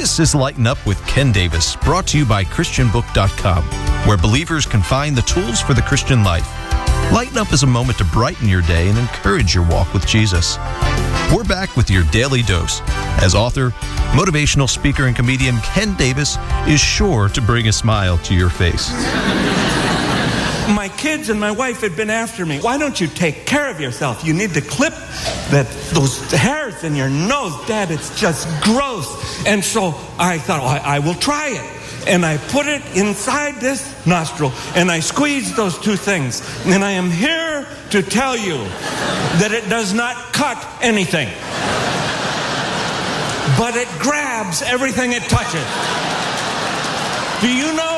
This is Lighten Up with Ken Davis, brought to you by ChristianBook.com, where believers can find the tools for the Christian life. Lighten Up is a moment to brighten your day and encourage your walk with Jesus. We're back with your daily dose, as author, motivational speaker, and comedian Ken Davis is sure to bring a smile to your face. My kids and my wife had been after me. Why don't you take care of yourself? You need to clip those hairs in your nose. Dad, it's just gross. And so I thought, I will try it. And I put it inside this nostril, and I squeezed those two things. And I am here to tell you that it does not cut anything. But it grabs everything it touches. Do you know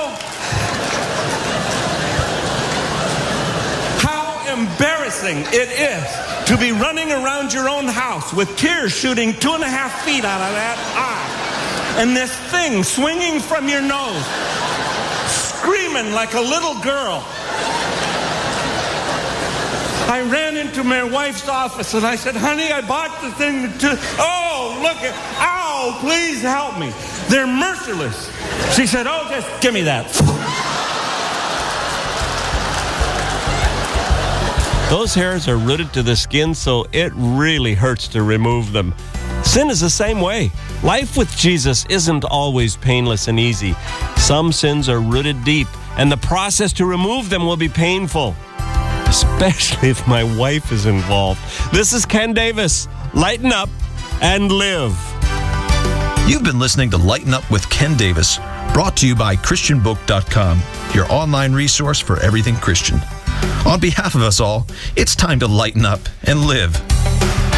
embarrassing it is to be running around your own house with tears shooting 2.5 feet out of that eye, and this thing swinging from your nose, screaming like a little girl? I ran into my wife's office and I said, honey, I bought the thing oh, look at, ow, please help me. They're merciless. She said, oh, just give me that. Those hairs are rooted to the skin, so it really hurts to remove them. Sin is the same way. Life with Jesus isn't always painless and easy. Some sins are rooted deep, and the process to remove them will be painful, especially if my wife is involved. This is Ken Davis. Lighten up and live. You've been listening to Lighten Up with Ken Davis, brought to you by ChristianBook.com, your online resource for everything Christian. On behalf of us all, it's time to lighten up and live.